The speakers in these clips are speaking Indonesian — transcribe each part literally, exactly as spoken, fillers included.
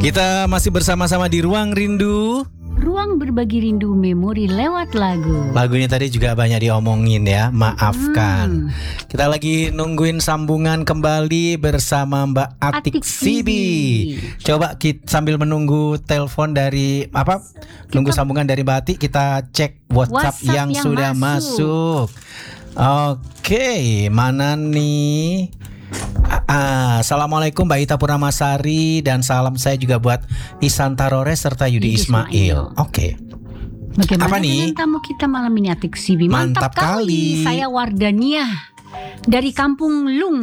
Kita masih bersama-sama di Ruang Rindu. Ruang berbagi rindu memori lewat lagu. Lagunya tadi juga banyak diomongin ya, maafkan. hmm. Kita lagi nungguin sambungan kembali bersama Mbak Atik, Atik Sibi. Coba kita sambil menunggu telepon dari apa? Kita, nunggu sambungan dari Mbak Atik, kita cek WhatsApp, WhatsApp yang, yang sudah masuk, masuk. Oke, mana nih? Ah, Assalamualaikum Mbak Ita Purnamasari, dan salam saya juga buat Isan Tarore serta Yudi Ismail, Ismail. Oke. Okay. Bagaimana apa nih? dengan tamu kita malam ini, Atik Sibi? Mantap, Mantap kali. Saya Wardania dari Kampung Lung,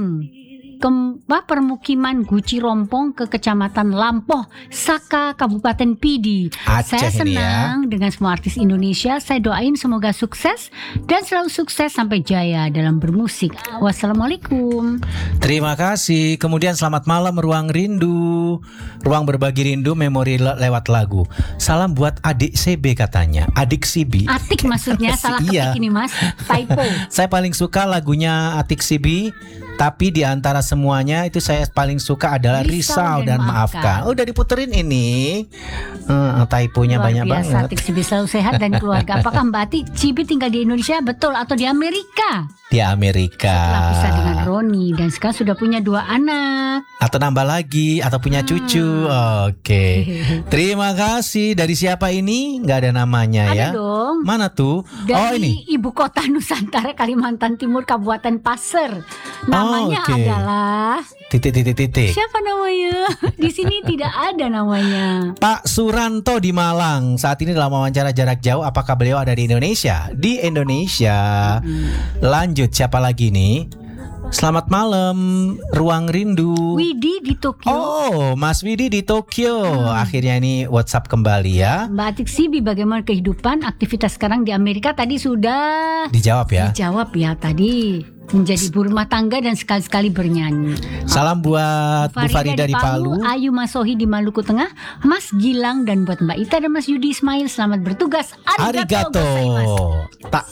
Kemba Permukiman Guci Rompong ke Kecamatan Lampoh, Saka, Kabupaten Pidi. Aceh. Saya senang ya dengan semua artis Indonesia. Saya doain semoga sukses dan selalu sukses sampai jaya dalam bermusik. Wassalamualaikum. Terima kasih. Kemudian selamat malam Ruang Rindu, Ruang berbagi rindu memori le- lewat lagu. Salam buat adik C B katanya. Adik Sibi. Atik maksudnya salah ketik iya. Ini mas, typo. Saya paling suka lagunya Atik Sibi. Tapi di antara semuanya itu saya paling suka adalah Risau, Risau dan, dan Maafkan. Oh, udah diputerin ini. Uh, typonya luar banyak biasa, banget. Atik Sibi selalu sehat dan keluarga. Apakah Mbak Atik Sibi tinggal di Indonesia betul atau di Amerika? Di Amerika. Setelah pisah dengan Roni dan sekarang sudah punya dua anak. Atau nambah lagi atau punya hmm. cucu. Oke. Okay. Terima kasih. Dari siapa ini? Gak ada namanya ada ya. Ada dong. Mana tuh? Dari oh ini. Ibu kota Nusantara Kalimantan Timur Kabupaten Pasir. Namanya oh, okay. adalah titik-titik-titik. Siapa namanya? Di sini tidak ada namanya. Pak Suranto di Malang. Saat ini dalam wawancara jarak jauh. Apakah beliau ada di Indonesia? Di Indonesia. Hmm. Lanjut, siapa lagi nih? Selamat malam Ruang Rindu. Widi di Tokyo. Oh, Mas Widi di Tokyo. hmm. Akhirnya ini WhatsApp kembali ya. Mbak Atik Sibi, bagaimana kehidupan aktivitas sekarang di Amerika? Tadi sudah dijawab ya. Dijawab ya tadi. Menjadi ibu rumah tangga dan sekali-sekali bernyanyi. Salam buat Bu Farida, Bu Farida di Palu, Palu, Ayu Masohi di Maluku Tengah, Mas Gilang, dan buat Mbak Ita dan Mas Yudi Ismail, selamat bertugas. Arigato. Tak.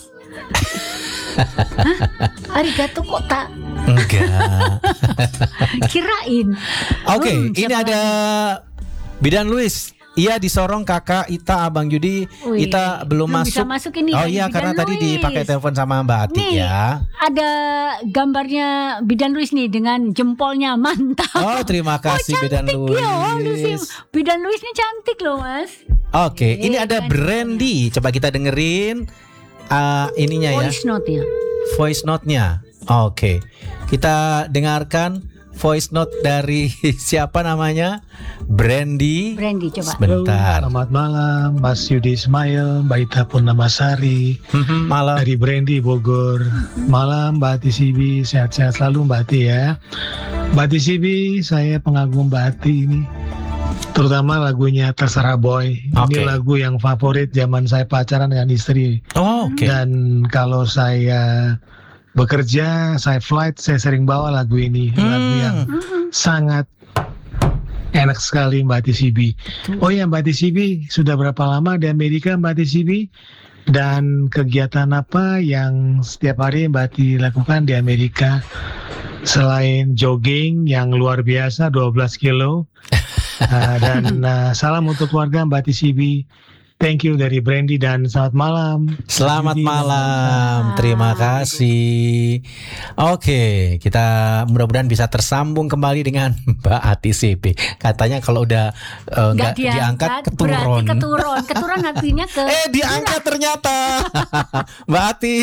Hah? Arigato kok tak? Enggak. Kirain. Oke, okay, hmm, ini ada Bidan Luis. Iya, disorong kakak Ita, Abang Yudi. Wih, Ita belum, belum masuk. Bisa masuk ini. Oh iya, karena Luis. Tadi dipakai telepon sama Mbak Atik nih, ya. Ada gambarnya Bidan Luis nih dengan jempolnya, mantap. Oh, terima kasih oh, Bidan Luis. Ya, Luis. Bidan Luis ini cantik loh, Mas. Oke, okay, ini ada Brandy. Coba kita dengerin uh, ininya ya. Voice note-nya. Voice note-nya. Oke. Okay. Kita dengarkan voice note dari siapa namanya? Brandy. Brandy, coba. Sebentar. Selamat malam Mas Yudi Ismail, Mbak Ita Purnamasari. Malam. Dari Brandy Bogor. Malam Mbak Ati Sibi, sehat-sehat selalu Mbak Ati ya. Mbak Ati Sibi, saya pengagum Mbak Ati ini. Terutama lagunya Terserah Boy. Okay. Ini lagu yang favorit zaman saya pacaran dengan istri. Oh, oke. Okay. Dan kalau saya bekerja, saya flight, saya sering bawa lagu ini. Hmm. Lagu yang sangat enak sekali Mbak Ati Sibi. Oh ya Mbak Ati Sibi, sudah berapa lama di Amerika Mbak Ati Sibi? Dan kegiatan apa yang setiap hari Mbak Ati lakukan di Amerika? Selain jogging yang luar biasa dua belas kilo. uh, Dan uh, salam untuk keluarga Mbak Ati Sibi. Thank you dari Brandy dan selamat malam. Selamat Jadi, malam, terima kasih. Oke, kita mudah-mudahan bisa tersambung kembali dengan Mbak Ati Sibi. Katanya kalau udah uh, nggak diangkat, diangkat keturun. Berarti keturun, keturun artinya ke. Eh diangkat ternyata, Mbak Ati.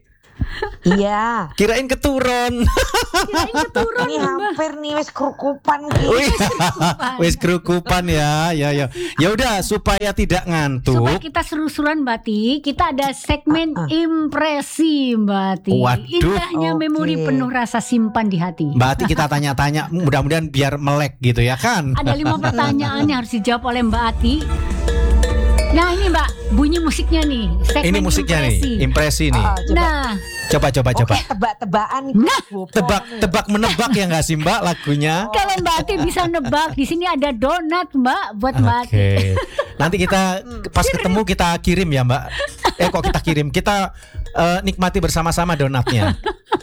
Iya. Kirain keturun. Kirain keturun. Ini hampir nih wis kerukupan gitu. Wis kerukupan ya, ya ya. Ya udah supaya tidak ngantuk. Supaya kita seru-seruan Mbak Ati, kita ada segmen uh-uh. impresi Mbak Ati. Waduh. Indahnya okay. memori penuh rasa simpan di hati. Mbak Ati kita tanya-tanya, mudah-mudahan biar melek gitu ya kan. Ada lima pertanyaan yang harus dijawab oleh Mbak Ati. Nah ini Mbak, bunyi musiknya nih. Ini musiknya impresi. nih, impresi nih. Oh, coba. Nah, coba coba coba. Oke, tebak-tebakan. Nah, tebak tebak menebak ya nggak sih Mbak lagunya? Kalau Mbak Ati bisa nebak, di sini ada donat Mbak buat Mbak Ati. Oke. Nanti kita pas ketemu kita kirim ya Mbak. Eh kok kita kirim? Kita uh, nikmati bersama-sama donatnya.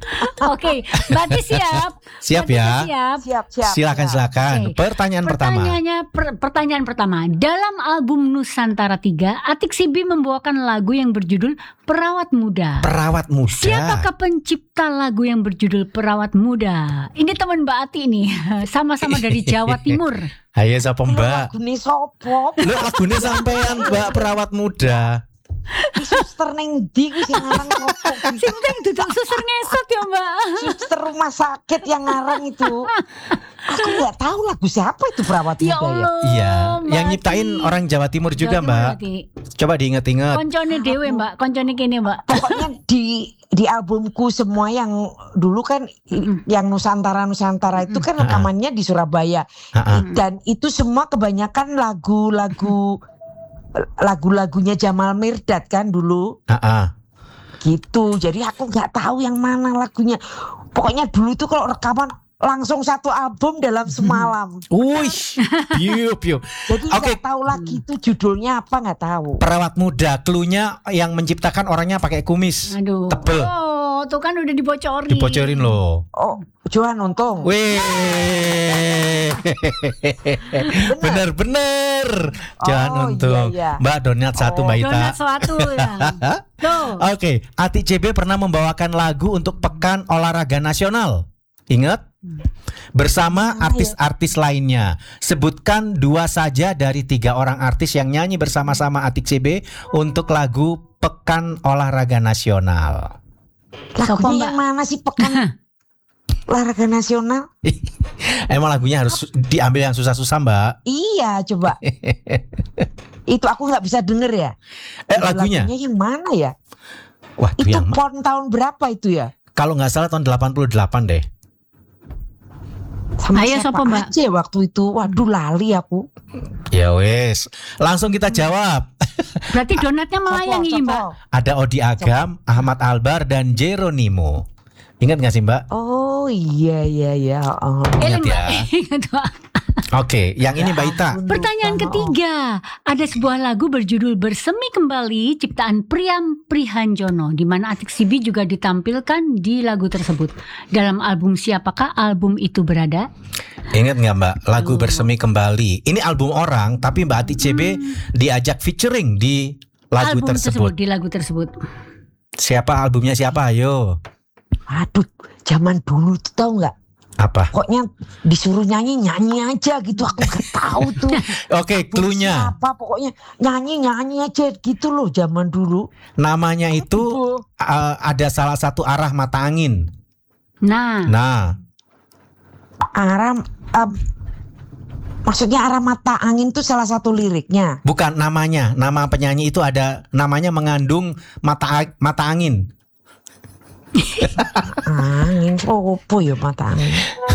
Oke, Mbak Ati siap? Siap Mbak Ati ya? Siap. Siap, siap. Silakan siap. silakan. Oke. Pertanyaan pertama. Pertanyaannya, per- pertanyaan pertama. Dalam album Nusantara tiga, Atik Sibi membawakan lagu yang berjudul Perawat Muda. Perawat muda. Siapakah pencipta lagu yang berjudul Perawat Muda? Ini teman Mbak Ati nih, sama-sama dari Jawa Timur. Ayo siapa Lho, Mbak? lagune sopo? Lu lagunya sampean Mbak Perawat Muda. Ki suster ning ndi ku sing ngarang sopo? Sing penting duduk suster ngesot ya Mbak. Suster rumah sakit yang ngarang itu. Aku nggak tahu lagu siapa itu Perawat Ya Muda ya. Allah. Iya, Mbak yang nyiptain Ati. orang Jawa Timur juga Jawa Timur, Mbak. Ati. Coba diinget-inget. Koncone dewe Mbak, koncone kene Mbak. Pokoknya di di albumku semua yang dulu kan i- yang Nusantara Nusantara itu kan rekamannya di Surabaya. Ha-ha. I- Dan itu semua kebanyakan lagu-lagu lagu-lagunya Jamal Mirdad kan dulu Ha-ha. gitu. Jadi aku nggak tahu yang mana lagunya. Pokoknya dulu tuh kalau rekaman langsung satu album dalam semalam. Wih, piu piu. Jadi Oke. nggak tahu lagi itu judulnya apa nggak tahu. Perawat muda, klunya yang menciptakan orangnya pakai kumis Aduh. tebel. Oh, tuh kan udah dibocorin. Dibocorin loh. Oh, Johan Untung. Wih, bener-bener. Jangan Oh, untung. iya, iya. Mbak Donat satu Oh. Mbak Ita. Donat suatu ya. Tuh. Oke, Ati C B pernah membawakan lagu untuk Pekan Olahraga Nasional. Ingat? Bersama artis-artis lainnya. Sebutkan dua saja dari tiga orang artis yang nyanyi bersama-sama Atik C B untuk lagu Pekan Olahraga Nasional. Sopo, Lagunya Mbak? yang mana sih Pekan Olahraga Nasional? Emang lagunya harus diambil yang susah-susah Mbak? Iya, coba. Itu aku nggak bisa denger ya. Eh lagunya? Lagunya yang mana ya? Wah, itu Itu yang pon tahun berapa itu ya? kalau nggak salah tahun delapan puluh delapan deh. Sama Ayo, siapa sopo, Mbak? aja waktu itu? Waduh, lali aku. Ya wes, langsung kita jawab. Berarti donatnya melayang Sopo, ini sopo? Mbak. Ada Odi Agam, Ahmad Albar, dan Jeronimo. Ingat nggak sih Mbak? Oh iya iya iya. Oh. Ingat Eling, ya. Mbak. Ingat, Mbak. Oke, yang ini Mbak Ita. Ampun, Pertanyaan lupa. ketiga, ada sebuah lagu berjudul Bersemi Kembali ciptaan Priam Prihanjono, di mana Atik Sibi juga ditampilkan di lagu tersebut. Dalam album siapakah album itu berada? Ingat nggak Mbak? Lagu Bersemi Kembali. Ini album orang, tapi Mbak Ati C B diajak featuring di lagu album tersebut. di lagu tersebut. Siapa albumnya siapa? Ayo. Aduh, zaman dulu tuh tahu nggak? Apa? Pokoknya disuruh nyanyi nyanyi aja gitu. Aku nggak tahu tuh. Oke, cluenya. Apa pokoknya nyanyi nyanyi aja gitu loh zaman dulu. Namanya itu Aduh. uh, ada salah satu arah mata angin. Nah, Nah, Arah um, maksudnya arah mata angin tuh salah satu liriknya. bukan namanya. Nama penyanyi itu ada namanya mengandung mata mata angin. Angin opo ya mata angin.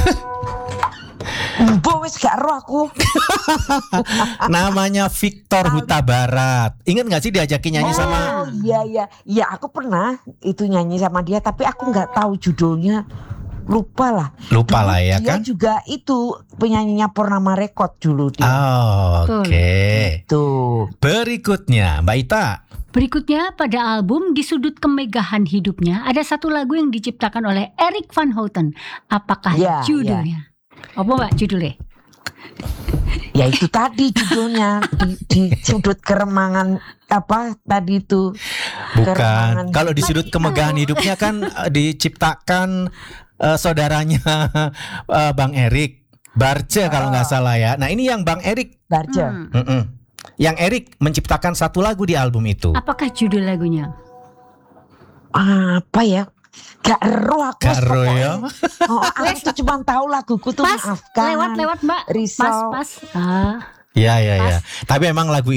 Mbok wis gak roh aku. Namanya Victor Huta Barat. Ingat nggak sih diajakin nyanyi sama? Oh iya iya. Iya aku pernah itu nyanyi sama dia tapi aku nggak tahu judulnya. Lupa lah. Lupa lah ya Dia kan? juga itu penyanyinya Purnama Record dulu dia. Oh, Oke. Tuh. Berikutnya Mbak Ita. berikutnya pada album Di Sudut Kemegahan Hidupnya ada satu lagu yang diciptakan oleh Erik van Houten. Apakah Ya, judulnya? Apa Mbak judulnya? Ya itu tadi judulnya di, di sudut keremangan apa tadi itu. Bukan. Keremangan. Kalau di sudut kemegahan hidupnya kan eh, diciptakan eh, saudaranya eh, Bang Erik Barce kalau nggak salah ya. Nah ini yang Bang Erik, Barja. Hmm. Mm-mm. yang Erik menciptakan satu lagu di album itu. Apakah judul lagunya? Apa ya? Gak ero aku. Gak ero ya? Oh, aku tuh cuma tahu laguku tuh Pas, Maafkan. lewat-lewat Mbak. Risau. Pas, pas. Ah. Iya iya iya. Tapi emang lagu